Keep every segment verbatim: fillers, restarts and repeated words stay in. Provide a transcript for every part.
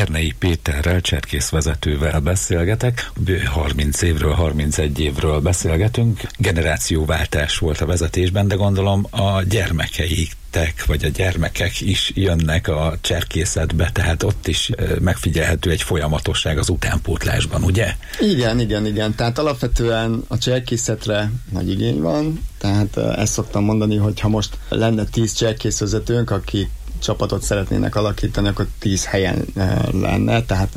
Ernei Péterrel, cserkészvezetővel beszélgetek. harminc évről, harmincegy évről beszélgetünk. Generációváltás volt a vezetésben, de gondolom a gyermekeitek, vagy a gyermekek is jönnek a cserkészetbe, tehát ott is megfigyelhető egy folyamatosság az utánpótlásban, ugye? Igen, igen, igen. Tehát alapvetően a cserkészetre nagy igény van, tehát ezt szoktam mondani, hogy ha most lenne tíz cserkészvezetőnk, akik csapatot szeretnének alakítani, akkor tíz helyen lenne, tehát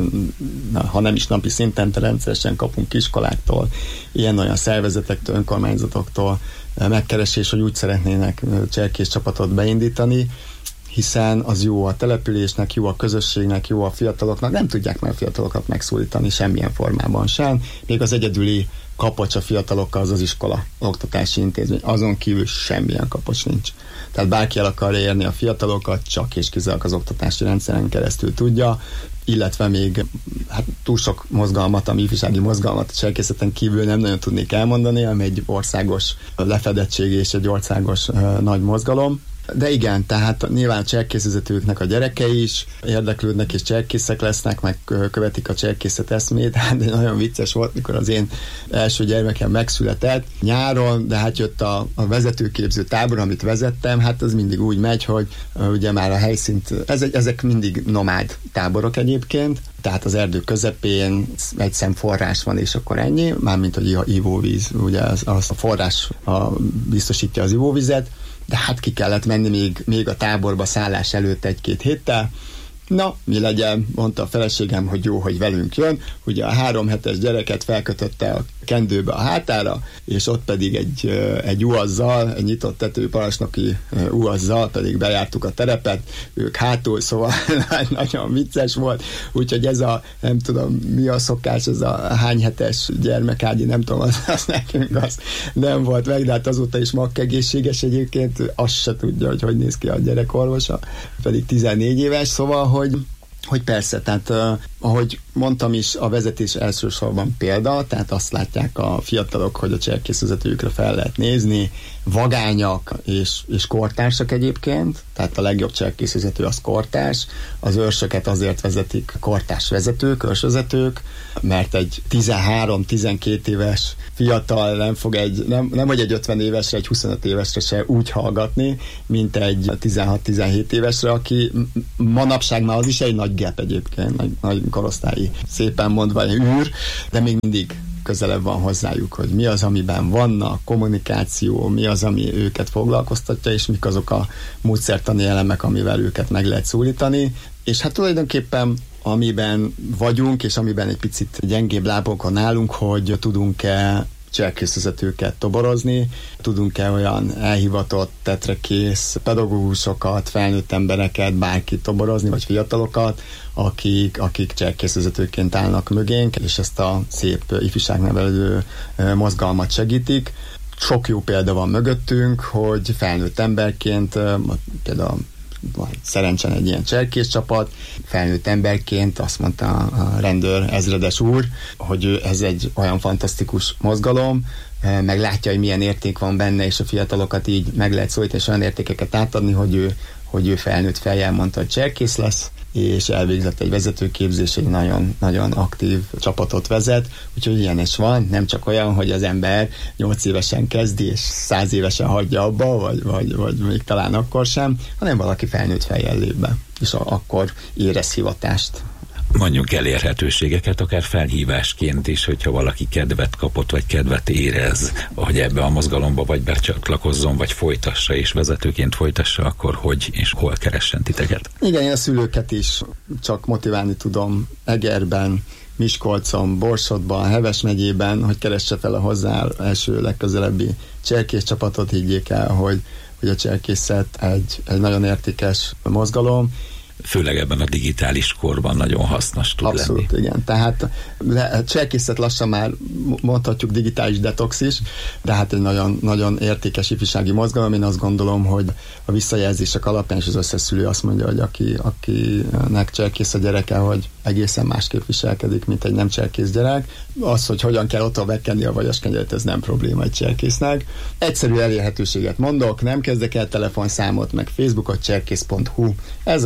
ha nem is napi szinten, de rendszeresen kapunk iskoláktól, ilyen-olyan szervezetektől, önkormányzatoktól megkeresés, hogy úgy szeretnének cserkész csapatot beindítani, hiszen az jó a településnek, jó a közösségnek, jó a fiataloknak, nem tudják már a fiatalokat megszólítani semmilyen formában sem, még az egyedüli kapocs a fiatalokkal az az iskola, oktatási intézmény, azon kívül semmilyen kapocs nincs. Tehát bárki el akar érni a fiatalokat, csak és kizárólag az oktatási rendszeren keresztül tudja, illetve még hát túl sok mozgalmat, ami ifjúsági mozgalmat a cserkészeten kívül nem nagyon tudnék elmondani, ami egy országos lefedettség és egy országos uh, nagy mozgalom. De igen, tehát nyilván a cserkészvezetőknek a gyerekei is érdeklődnek és cserkészek lesznek, meg követik a cserkészet eszmét. Hát nagyon vicces volt, mikor az én első gyermekem megszületett nyáron, de hát jött a, a vezetőképző tábor, amit vezettem, hát az mindig úgy megy, hogy ugye már a helyszínt, ezek, ezek mindig nomád táborok egyébként, tehát az erdő közepén egy szem forrás van, és akkor ennyi, mármint hogy a ivóvíz, ugye az, az a forrás a, biztosítja az ivóvizet, de hát ki kellett menni még, még a táborba szállás előtt egy-két héttel. Na, mi legyen, mondta a feleségem, hogy jó, hogy velünk jön. Ugye a három hetes gyereket felkötötte a kendőbe a hátára, és ott pedig egy, egy uazzal, egy nyitott tető parancsnoki uazzal pedig bejártuk a terepet, ők hátul, szóval nagyon vicces volt, úgyhogy ez a, nem tudom, mi a szokás, ez a hány hetes gyermekágyi, nem tudom, az, az nekünk az nem volt meg, de hát azóta is makkegészséges egyébként, azt se tudja, hogy hogy néz ki a gyerek orvosa, pedig tizennégy éves, szóval, hogy hogy persze, tehát uh, ahogy mondtam is, a vezetés elsősorban példa, tehát azt látják a fiatalok, hogy a cserkészvezetőjükre fel lehet nézni, vagányak és, és kortársak egyébként, tehát a legjobb cserkészvezető az kortárs, az őrsöket azért vezetik kortárs vezetők, őrsvezetők, mert egy tizenhárom-tizenkét éves fiatal nem fog egy, nem, nem hogy egy ötven évesre, egy huszonöt évesre se úgy hallgatni, mint egy tizenhat-tizenhét évesre, aki manapság már az is egy nagy gap egyébként, nagy, nagy korosztályi, szépen mondva egy űr, de még mindig közelebb van hozzájuk, hogy mi az, amiben vannak, kommunikáció, mi az, ami őket foglalkoztatja, és mik azok a módszertani elemek, amivel őket meg lehet szólítani. És hát tulajdonképpen amiben vagyunk, és amiben egy picit gyengébb lábokon állunk, hogy tudunk-e cserkészvezetőket toborozni, tudunk-e olyan elhivatott, tetrekész pedagógusokat, felnőtt embereket, bárkit toborozni, vagy fiatalokat, akik, akik cserkészvezetőként állnak mögénk, és ezt a szép ifjúságnevelő mozgalmat segítik. Sok jó példa van mögöttünk, hogy felnőtt emberként, például van szerencsen egy ilyen cserkész csapat, felnőtt emberként azt mondta a rendőr ezredes úr, hogy ez egy olyan fantasztikus mozgalom, meg látja, hogy milyen érték van benne, és a fiatalokat így meg lehet szólítani, és olyan értékeket átadni, hogy ő, hogy ő felnőtt fejjel mondta, hogy cserkész lesz, és elvégzett egy vezetőképzés, egy nagyon, nagyon aktív csapatot vezet, úgyhogy ilyen is van, nem csak olyan, hogy az ember nyolc évesen kezdi, és száz évesen hagyja abba, vagy, vagy, vagy még talán akkor sem, hanem valaki felnőtt fejjel lép be, és a, akkor érez hivatást. Mondjuk elérhetőségeket, akár felhívásként is, hogyha valaki kedvet kapott, vagy kedvet érez, hogy ebbe a mozgalomba vagy becsatlakozzon, vagy folytassa, és vezetőként folytassa, akkor hogy és hol keressen titeket? Igen, én a szülőket is csak motiválni tudom Egerben, Miskolcon, Borsodban, Heves megyében, hogy keresse fel a hozzá első legközelebbi cserkész csapatot, higgyék el, hogy, hogy a cserkészet egy, egy nagyon értékes mozgalom, főleg ebben a digitális korban nagyon hasznos tud Abszolút, lenni. igen. Tehát le, cserkészet lassan már mondhatjuk digitális detox is, de hát egy nagyon, nagyon értékes ifjúsági mozgalom. Én azt gondolom, hogy a visszajelzések alapján is az összes szülő azt mondja, hogy aki, akinek cserkész a gyereke, hogy egészen másképp viselkedik, mint egy nem cserkész gyerek. Az, hogy hogyan kell otthon megkenni a vagyaskenyeret, ez nem probléma egy cserkésznek. Egyszerű elérhetőséget mondok, nem kezdek el telefonszámot, meg Facebookot, cserkész pont hu. Ez a központ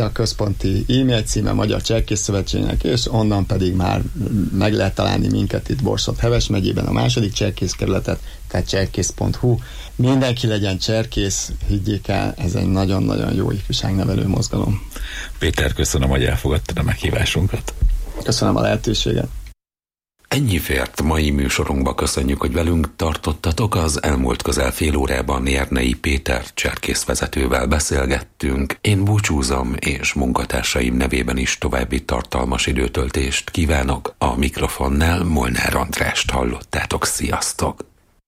központi e-mail címe Magyar Cserkész Szövetségnek, és onnan pedig már meg lehet találni minket itt Borsod-Heves megyében, a második cserkészkerületet, tehát cserkész pont hu. Mindenki legyen cserkész, higgyék el, ez egy nagyon-nagyon jó ifjúságnevelő mozgalom. Péter, köszönöm, hogy elfogadtad a meghívásunkat. Köszönöm a lehetőséget. Ennyi fért mai műsorunkba, köszönjük, hogy velünk tartottatok. Az elmúlt közel fél órában Jernei Péter cserkészvezetővel beszélgettünk. Én búcsúzom, és munkatársaim nevében is további tartalmas időtöltést kívánok. A mikrofonnál Molnár Andrást hallottátok, sziasztok!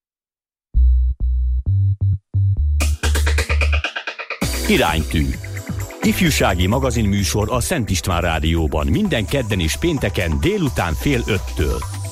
Iránytű. Ifjúsági magazinműsor a Szent István Rádióban minden kedden és pénteken délután fél öttől.